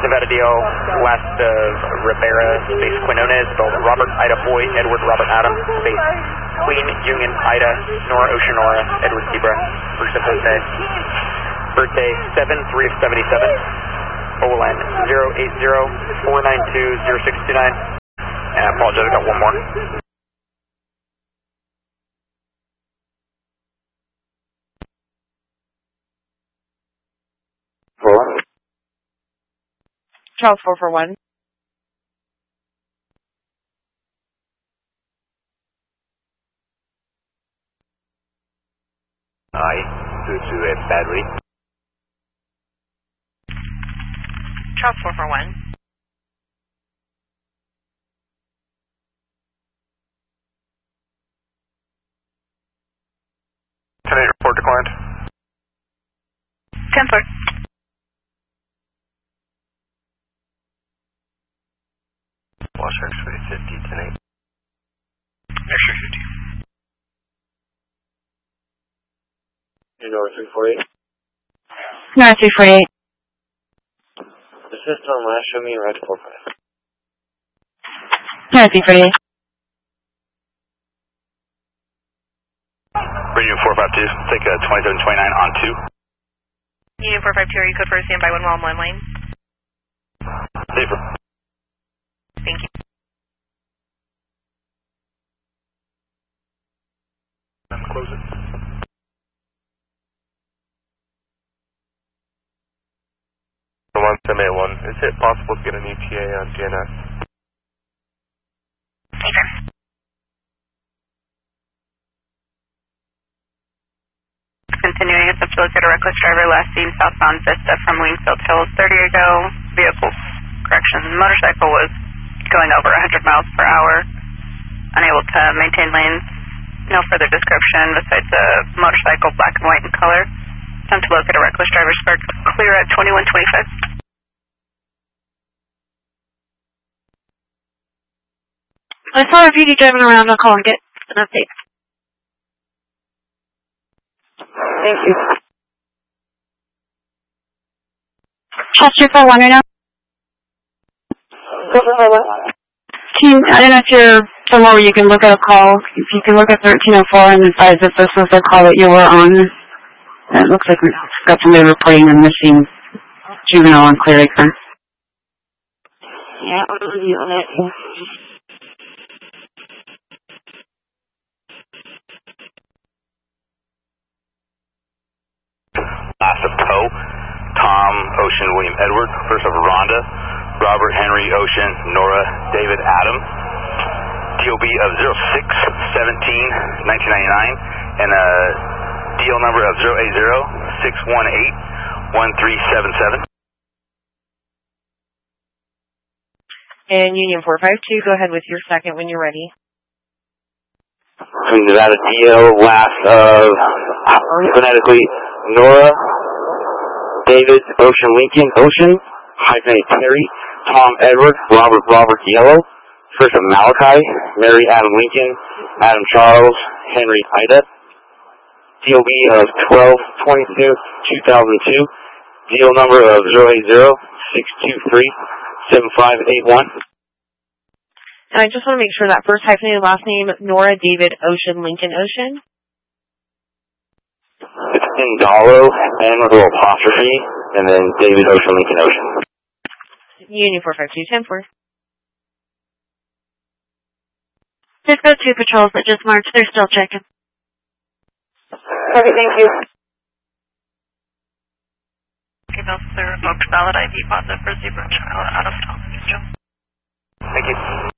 Nevada DL, west of Ribera, space Quinones, spelled Robert Ida Boy, Edward Robert Adam, space Queen Union Ida, Nora Ocean Nora, Edward Zebra, first of birthday. Birthday 7/3 of 77, OLN 080-492-0629. And I apologize, I got one more. Charles 441. to battery. Charles 441. Can I report declined? 10-4. Wash X-ray 50, 10-8. X-ray 50. North 348. North 348. Assist on last, show me right 45. North 348. Radio 452, take 2729 on 2. Union 452, are you code for a standby 1 while on 1 lane? Safer. Thank you. Close it. One 781, is it possible to get an ETA on GNS? Safer. Continuing a subject look at a reckless driver last seen southbound Vista from Wingfield Hills 30 ago. Motorcycle was going over 100 miles per hour, unable to maintain lanes. No further description besides the motorcycle black and white in color. Time to locate a reckless driver sparked clear at 2125. I saw a VD driving around. I'll call and get an update. Thank you. Chester 41 right now. I don't know if you're somewhere where you can look at a call. If you can look at 1304 and advise if this was the call that you were on. It looks like we've got somebody reporting a missing juvenile on Clear Acre. Yeah, I'm going to be on it. Last of Poe, Tom, Ocean, William, Edward. First of Rhonda, Robert, Henry, Ocean, Nora, David, Adam. DOB of 06-17-1999 and a DL number of 080-618-1377. And Union 452, go ahead with your second when you're ready. Nevada DL, last of phonetically Nora, David, Ocean, Lincoln, Ocean, hyphenate Terry, Tom, Edward, Robert, Yellow, first of Malachi, Mary, Adam, Lincoln, Adam, Charles, Henry, Ida, DOB of 12-22-2002, DL number of 080-623-7581. I just want to make sure that first hyphenated last name, Nora, David, Ocean, Lincoln, Ocean. It's Indalo, N with a little apostrophe, and then David, Ocean, Lincoln, Ocean. Union 452, 10-4. Just got 2 patrols that just marched. They're still checking. Okay, thank you. Okay, officer, revoked valid ID positive for Zebra child out of town. Thank you.